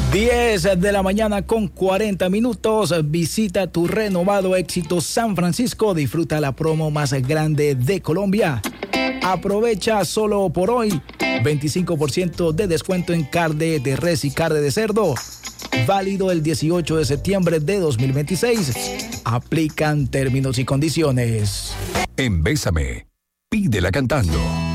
10 de la mañana con 40 minutos. Visita tu renovado Éxito San Francisco. Disfruta la promo más grande de Colombia. Aprovecha solo por hoy 25% de descuento en carne de res y carne de cerdo. Válido el 18 de septiembre de 2026. Aplican términos y condiciones. En Bésame, pídela cantando.